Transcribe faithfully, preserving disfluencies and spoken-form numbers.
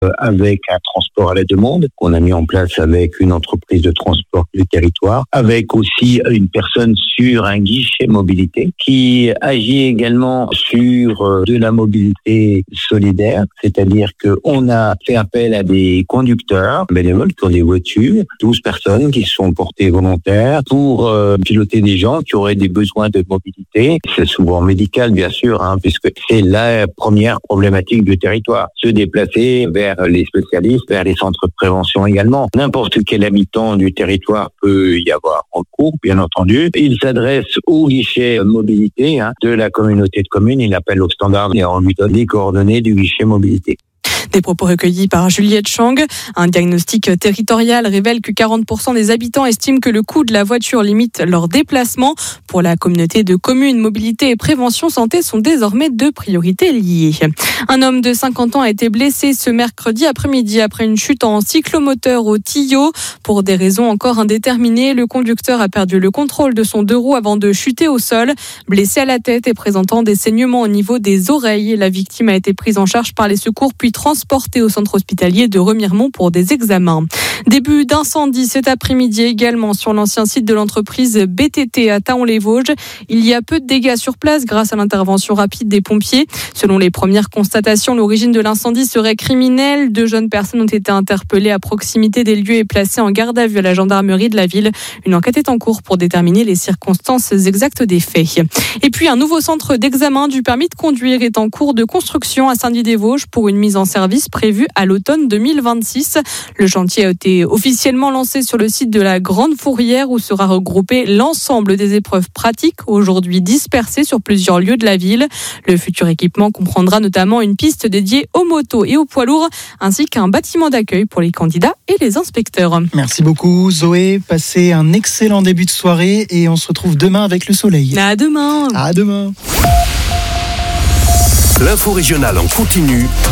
avec un transport à la demande qu'on a mis en place avec une entreprise de transport du territoire, avec aussi une personne sur un guichet mobilité qui agit également sur de la mobilité solidaire, c'est-à-dire qu'on a fait appel à des conducteurs bénévoles qui ont des voitures, douze personnes qui sont portées volontaires pour euh, piloter des gens qui auraient des besoins de mobilité. C'est souvent médical, bien sûr, hein, puisque c'est la première problématique du territoire. Se déplacer vers les spécialistes, vers les centres de prévention également. N'importe quel habitant du territoire peut y avoir recours, bien entendu. Il s'adresse au guichet mobilité hein, de la communauté de communes. Il appelle au standard et on lui donne les coordonnées du guichet mobilité. Des propos recueillis par Juliette Chang. Un diagnostic territorial révèle que quarante pour cent des habitants estiment que le coût de la voiture limite leur déplacement. Pour la communauté de communes, mobilité et prévention santé sont désormais deux priorités liées. Un homme de cinquante ans a été blessé ce mercredi après-midi après une chute en cyclomoteur au Tillot. Pour des raisons encore indéterminées, le conducteur a perdu le contrôle de son deux roues avant de chuter au sol. Blessé à la tête et présentant des saignements au niveau des oreilles, la victime a été prise en charge par les secours puis transportée Transporté au centre hospitalier de Remiremont pour des examens. Début d'incendie cet après-midi également sur l'ancien site de l'entreprise B T T à Thaon-les-Vosges. Il y a peu de dégâts sur place grâce à l'intervention rapide des pompiers. Selon les premières constatations, l'origine de l'incendie serait criminelle. Deux jeunes personnes ont été interpellées à proximité des lieux et placées en garde à vue à la gendarmerie de la ville. Une enquête est en cours pour déterminer les circonstances exactes des faits. Et puis un nouveau centre d'examen du permis de conduire est en cours de construction à Saint-Dié-des-Vosges pour une mise en service prévu à l'automne deux mille vingt-six. Le chantier a été officiellement lancé sur le site de la Grande Fourrière où sera regroupé l'ensemble des épreuves pratiques, aujourd'hui dispersées sur plusieurs lieux de la ville. Le futur équipement comprendra notamment une piste dédiée aux motos et aux poids lourds, ainsi qu'un bâtiment d'accueil pour les candidats et les inspecteurs. Merci beaucoup Zoé, passez un excellent début de soirée et on se retrouve demain avec le soleil. À demain. À demain. L'info régionale en continu